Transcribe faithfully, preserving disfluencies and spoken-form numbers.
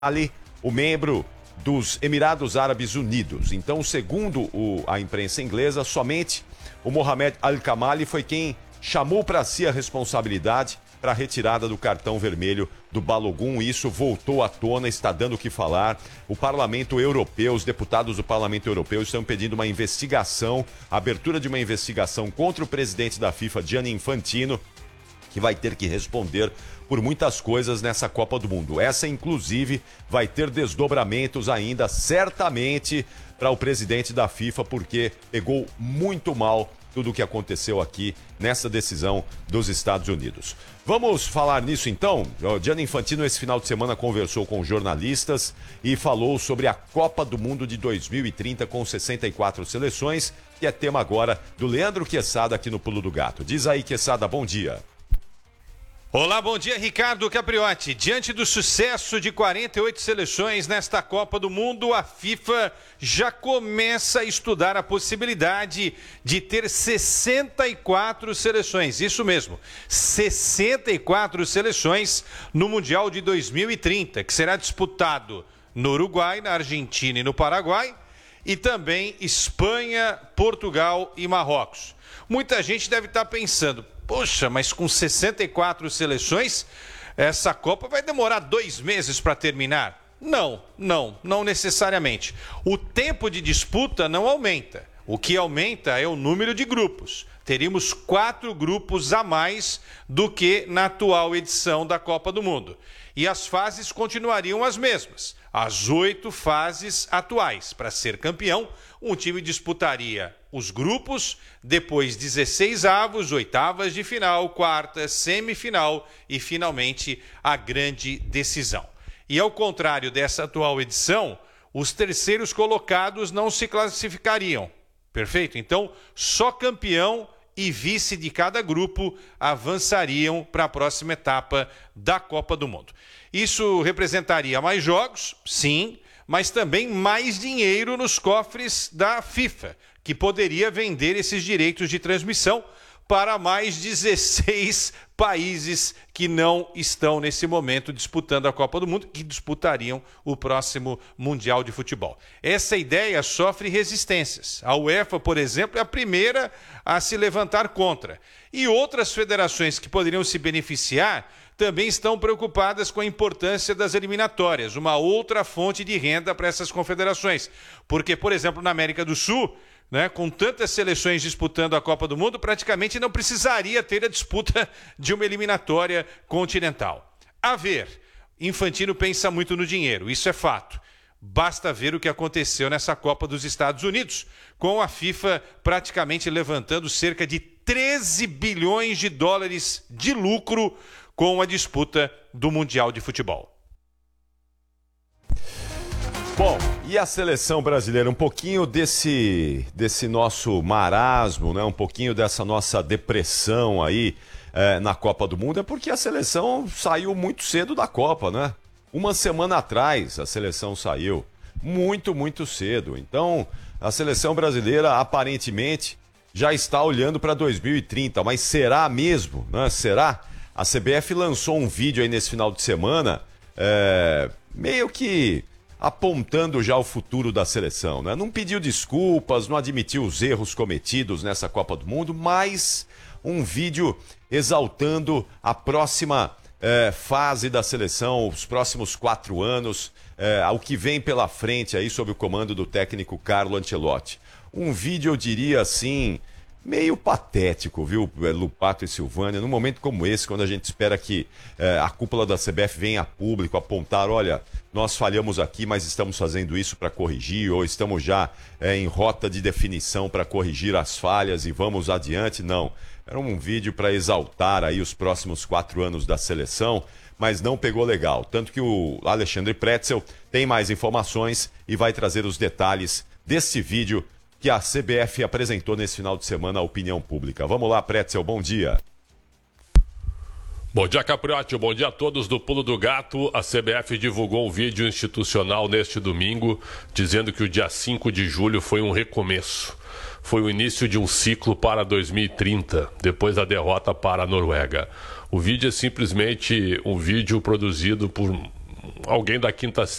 Ali, o membro dos Emirados Árabes Unidos. Então, segundo o, a imprensa inglesa, somente o Mohamed Al-Kamali foi quem chamou para si a responsabilidade para a retirada do cartão vermelho do Balogun. Isso voltou à tona, está dando o que falar. O Parlamento Europeu, os deputados do Parlamento Europeu estão pedindo uma investigação, a abertura de uma investigação contra o presidente da FIFA, Gianni Infantino, que vai ter que responder por muitas coisas nessa Copa do Mundo. Essa, inclusive, vai ter desdobramentos ainda, certamente, para o presidente da FIFA, porque pegou muito mal tudo o que aconteceu aqui nessa decisão dos Estados Unidos. Vamos falar nisso então? O Gianni Infantino esse final de semana conversou com jornalistas e falou sobre a Copa do Mundo de dois mil e trinta com sessenta e quatro seleções, que é tema agora do Leandro Quesada aqui no Pulo do Gato. Diz aí, Quesada, bom dia. Olá, bom dia, Ricardo Capriotti. Diante do sucesso de quarenta e oito seleções nesta Copa do Mundo, a FIFA já começa a estudar a possibilidade de ter sessenta e quatro seleções. Isso mesmo, sessenta e quatro seleções no Mundial de dois mil e trinta, que será disputado no Uruguai, na Argentina e no Paraguai, e também Espanha, Portugal e Marrocos. Muita gente deve estar pensando, poxa, mas com sessenta e quatro seleções, essa Copa vai demorar dois meses para terminar? Não, não, não necessariamente. O tempo de disputa não aumenta. O que aumenta é o número de grupos. Teríamos quatro grupos a mais do que na atual edição da Copa do Mundo. E as fases continuariam as mesmas. As oito fases atuais. Para ser campeão, um time disputaria os grupos, depois dezesseis avos, oitavas de final, quartas, semifinal e, finalmente, a grande decisão. E, ao contrário dessa atual edição, os terceiros colocados não se classificariam. Perfeito? Então, só campeão e vice de cada grupo avançariam para a próxima etapa da Copa do Mundo. Isso representaria mais jogos, sim, mas também mais dinheiro nos cofres da FIFA, que poderia vender esses direitos de transmissão para mais dezesseis países que não estão nesse momento disputando a Copa do Mundo, que disputariam o próximo Mundial de Futebol. Essa ideia sofre resistências. A UEFA, por exemplo, é a primeira a se levantar contra. E outras federações que poderiam se beneficiar também estão preocupadas com a importância das eliminatórias, uma outra fonte de renda para essas confederações. Porque, por exemplo, na América do Sul, né, com tantas seleções disputando a Copa do Mundo, praticamente não precisaria ter a disputa de uma eliminatória continental. A ver, Infantino pensa muito no dinheiro, isso é fato. Basta ver o que aconteceu nessa Copa dos Estados Unidos, com a FIFA praticamente levantando cerca de treze bilhões de dólares de lucro com a disputa do Mundial de Futebol. Bom, e a seleção brasileira? Um pouquinho desse, desse nosso marasmo, né? Um pouquinho dessa nossa depressão aí é, na Copa do Mundo, é porque a seleção saiu muito cedo da Copa, né? Uma semana atrás a seleção saiu, muito, muito cedo. Então, a seleção brasileira aparentemente já está olhando para dois mil e trinta, mas será mesmo, né? Será? A C B F lançou um vídeo aí nesse final de semana, é, meio que apontando já o futuro da seleção, né? Não pediu desculpas, não admitiu os erros cometidos nessa Copa do Mundo, mas um vídeo exaltando a próxima é, fase da seleção, os próximos quatro anos, é, o que vem pela frente aí sob o comando do técnico Carlo Ancelotti. Um vídeo, eu diria assim, meio patético, viu, Lupato e Silvânia, num momento como esse, quando a gente espera que eh, a cúpula da C B F venha a público apontar, olha, nós falhamos aqui, mas estamos fazendo isso para corrigir, ou estamos já eh, em rota de definição para corrigir as falhas e vamos adiante. Não, era um vídeo para exaltar aí os próximos quatro anos da seleção, mas não pegou legal. Tanto que o Alexandre Pretzel tem mais informações e vai trazer os detalhes desse vídeo que a C B F apresentou nesse final de semana à opinião pública. Vamos lá, Pretzel, bom dia. Bom dia, Capriotti. Bom dia a todos do Pulo do Gato. A C B F divulgou um vídeo institucional neste domingo, dizendo que o dia cinco de julho foi um recomeço. Foi o início de um ciclo para dois mil e trinta, depois da derrota para a Noruega. O vídeo é simplesmente um vídeo produzido por alguém da quinta